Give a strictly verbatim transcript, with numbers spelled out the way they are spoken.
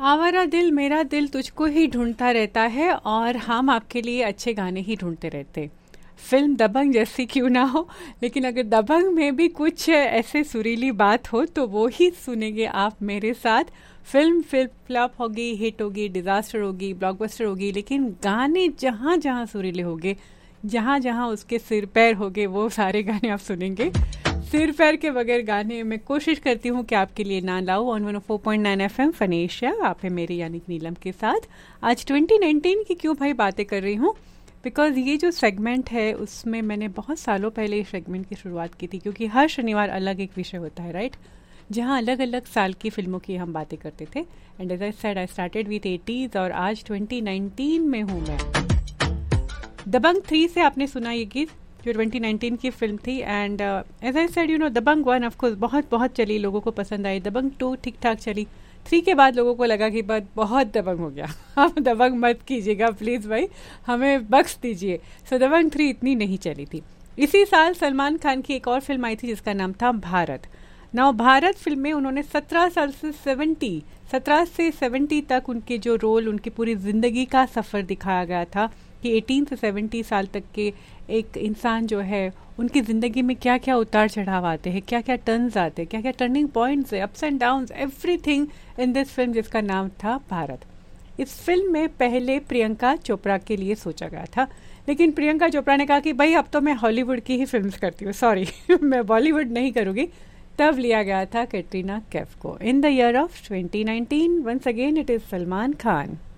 आवारा दिल मेरा दिल तुझको ही ढूंढता रहता है और हम आपके लिए अच्छे गाने ही ढूंढते रहते। फिल्म दबंग जैसी क्यों ना हो, लेकिन अगर दबंग में भी कुछ ऐसे सुरीली बात हो तो वो ही सुनेंगे आप मेरे साथ। फिल्म फिल्म फ्लॉप होगी, हिट होगी, डिज़ास्टर होगी, ब्लॉकबस्टर होगी, लेकिन गाने जहाँ जहाँ सुरीले होंगे, जहाँ जहाँ उसके सिर पैर होंगे, वो सारे गाने आप सुनेंगे। सिर पैर के बगैर गाने मैं कोशिश करती हूँ कि आपके लिए ना लाऊं। On one four point nine F M फनेशिया, आप है मेरी यानी कि नीलम के साथ। आज ट्वेंटी नाइनटीन की क्यों भाई बातें कर रही हूँ, बिकॉज़ ये जो सेगमेंट है उसमें मैंने बहुत सालों पहले इस सेगमेंट की शुरुआत की थी, क्योंकि हर शनिवार अलग एक विषय होता है, राइट, जहाँ अलग अलग साल की फिल्मों की हम बातें करते थे। And as I said I started with eighties और आज ट्वेंटी नाइनटीन में हूँ मैं। दबंग थ्री से आपने सुना ये गीत, जो ट्वेंटी नाइनटीन की फिल्म थी। And as I said you know Dabangg one of course बहुत बहुत चली, लोगों को पसंद आई। दबंग टू ठीक ठाक चली। थ्री के बाद लोगों को लगा कि बस बहुत दबंग हो गया, आप दबंग मत कीजिएगा प्लीज़ भाई, हमें बख्श दीजिए। सो दबंग थ्री इतनी नहीं चली थी। इसी साल सलमान खान की एक और फिल्म आई थी जिसका नाम था भारत। नाउ भारत फिल्म में उन्होंने सत्रह साल से सेवेंटी सत्रह से सेवेंटी तक उनके जो रोल, उनकी पूरी ज़िंदगी का सफ़र दिखाया गया था कि अठारह से सत्तर साल तक के एक इंसान जो है उनकी ज़िंदगी में क्या क्या उतार चढ़ाव आते हैं, क्या क्या टर्न्स आते हैं, क्या क्या टर्निंग पॉइंट्स है, ups and downs, everything in this film जिसका नाम था भारत। इस फिल्म में पहले प्रियंका चोपड़ा के लिए सोचा गया था, लेकिन प्रियंका चोपड़ा ने कहा कि भाई अब तो मैं हॉलीवुड की ही फिल्म्स करती हूँ, सॉरी मैं बॉलीवुड नहीं करूँगी। तब लिया गया था कैटरीना कैफ को। In the year of twenty nineteen, once again it is Salman Khan.